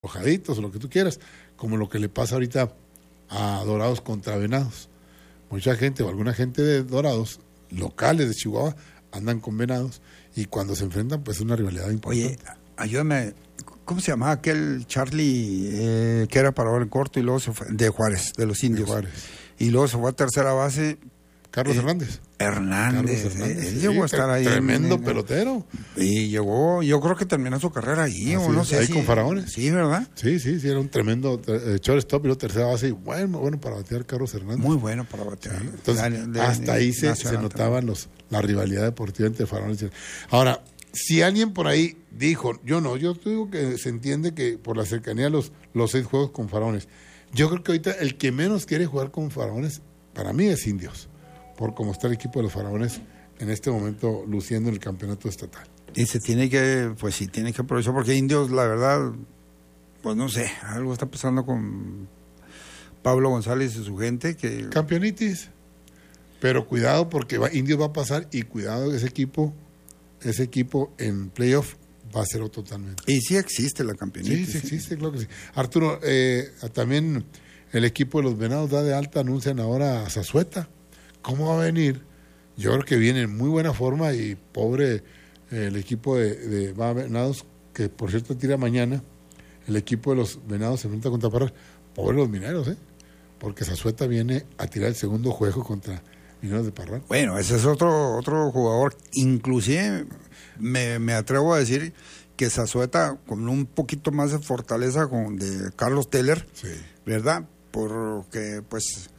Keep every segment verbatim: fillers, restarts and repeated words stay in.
aflojaditos o lo que tú quieras, como lo que le pasa ahorita a Dorados contra Venados. Mucha gente o alguna gente de Dorados, locales de Chihuahua, andan con Venados y cuando se enfrentan, pues es una rivalidad importante. Oye, ayúdame, ¿cómo se llamaba aquel Charlie eh, que era parador en corto y luego se fue, de Juárez, de los Indios? De Juárez. Y luego se fue a tercera base. Carlos eh, Hernández. Hernández, Carlos Hernández, eh, él sí, llegó a estar ahí. Tremendo en, en, pelotero. Y llegó, yo creo que terminó su carrera ahí, Así o no es, sé ahí si, con Faraones. Sí, ¿verdad? Sí, sí, sí, era un tremendo eh, shortstop y luego tercera base y bueno, bueno para batear Carlos Hernández. Muy bueno para batear. Sí, entonces, de, de, hasta ahí se, se notaban los, la rivalidad deportiva entre Faraones. Ahora, si alguien por ahí dijo, yo no, yo digo que se entiende que por la cercanía de los, los seis juegos con Faraones, yo creo que ahorita el que menos quiere jugar con Faraones, para mí es Indios, por cómo está el equipo de los Faraones en este momento luciendo en el campeonato estatal. Y se tiene que, pues sí, tiene que aprovechar, porque Indios, la verdad, pues no sé, algo está pasando con Pablo González y su gente. que Campeonitis, pero cuidado porque va, Indios va a pasar y cuidado ese equipo, ese equipo en playoff va a ser totalmente. Y sí existe la campeonitis. Sí, sí existe, claro que sí. Arturo, eh, también el equipo de los Venados da de alta, anuncian ahora a Zazueta. ¿Cómo va a venir? Yo creo que viene en muy buena forma y pobre eh, el equipo de, de Venados, que por cierto tira mañana, el equipo de los Venados se enfrenta contra Parras, pobre los Mineros, ¿eh? Porque Zazueta viene a tirar el segundo juego contra Mineros de Parral. Bueno, ese es otro otro jugador, inclusive me, me atrevo a decir que Zazueta con un poquito más de fortaleza con de Carlos Teller, sí, ¿verdad? Porque pues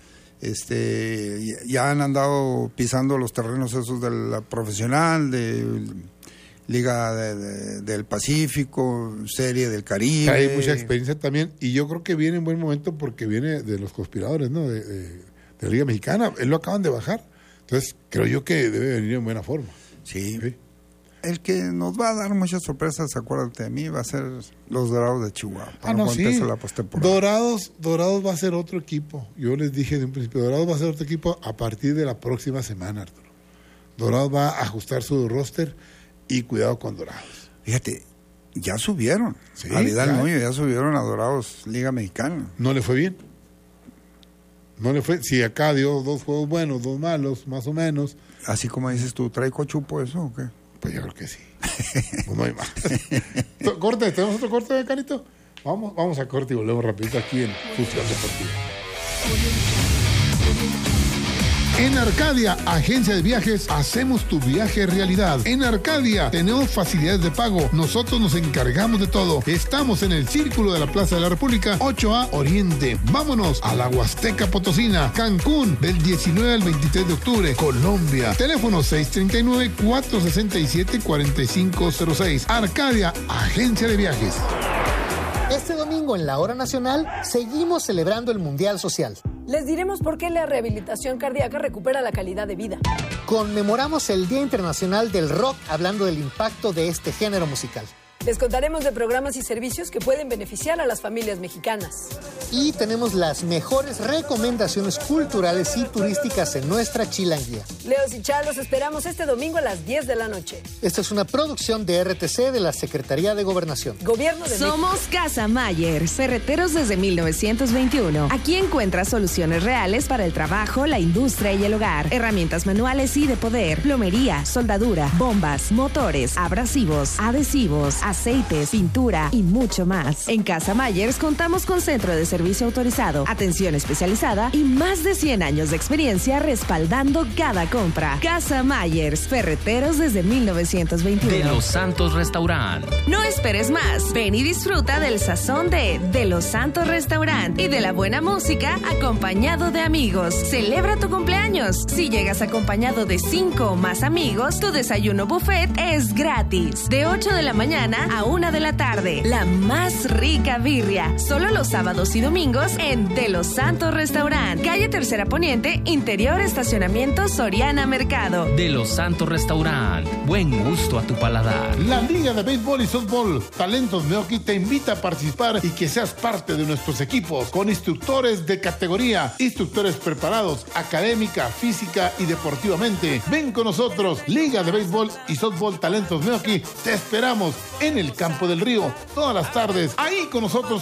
este ya han andado pisando los terrenos esos de la profesional, de Liga de, de, del Pacífico, Serie del Caribe. Hay mucha experiencia también y yo creo que viene en buen momento porque viene de los conspiradores, ¿no? De, de, de la Liga Mexicana, él lo acaban de bajar, entonces creo yo que debe venir en buena forma. Sí. Sí. El que nos va a dar muchas sorpresas, acuérdate de mí, va a ser los Dorados de Chihuahua. Ah, no, sí. La postemporada. Dorados, Dorados va a ser otro equipo. Yo les dije de un principio, Dorados va a ser otro equipo a partir de la próxima semana, Arturo. Dorados va a ajustar su roster y cuidado con Dorados. Fíjate, ya subieron. Sí, a Vidal ya. Nuño ya subieron a Dorados Liga Mexicana. No le fue bien. No le fue. Si acá dio dos juegos buenos, dos malos, más o menos. Así como dices tú, ¿trae cochupo eso o qué? Pues yo creo que sí. Pues no hay más. Corte, ¿tenemos otro corte de Carito? Vamos, vamos a corte y volvemos rapidito aquí en Fusión Deportiva. En Arcadia, agencia de viajes, hacemos tu viaje realidad. En Arcadia tenemos facilidades de pago. Nosotros nos encargamos de todo. Estamos en el Círculo de la Plaza de la República, ocho A Oriente. Vámonos a la Huasteca Potosina, Cancún, del diecinueve al veintitrés de octubre, Colombia. Teléfono seis tres nueve, cuatro seis siete, cuatro cinco cero seis. Arcadia, agencia de viajes. Este domingo en la Hora Nacional seguimos celebrando el Mundial Social. Les diremos por qué la rehabilitación cardíaca recupera la calidad de vida. Conmemoramos el Día Internacional del Rock hablando del impacto de este género musical. Les contaremos de programas y servicios que pueden beneficiar a las familias mexicanas. Y tenemos las mejores recomendaciones culturales y turísticas en nuestra chilanguía. Leos y Chá, los esperamos este domingo a las diez de la noche. Esta es una producción de R T C de la Secretaría de Gobernación. Gobierno de Somos México. Casa Mayer, ferreteros desde mil novecientos veintiuno. Aquí encuentras soluciones reales para el trabajo, la industria y el hogar. Herramientas manuales y de poder, plomería, soldadura, bombas, motores, abrasivos, adhesivos, aceites, pintura y mucho más. En Casa Mayers contamos con centro de servicio autorizado, atención especializada y más de cien años de experiencia respaldando cada compra. Casa Mayers, ferreteros desde mil novecientos veintiuno. De Los Santos Restaurant. No esperes más. Ven y disfruta del sazón de De Los Santos Restaurant y de la buena música acompañado de amigos. Celebra tu cumpleaños. Si llegas acompañado de cinco o más amigos, tu desayuno buffet es gratis. De ocho de la mañana a una de la tarde. La más rica birria. Solo los sábados y domingos en De Los Santos Restaurant. Calle Tercera Poniente, interior estacionamiento Soriana Mercado. De Los Santos Restaurant. Buen gusto a tu paladar. La Liga de Béisbol y Softball Talentos Meoqui te invita a participar y que seas parte de nuestros equipos con instructores de categoría, instructores preparados académica, física y deportivamente. Ven con nosotros, Liga de Béisbol y Softball Talentos Meoqui. Te esperamos en el Campo del Río todas las tardes. Ahí con nosotros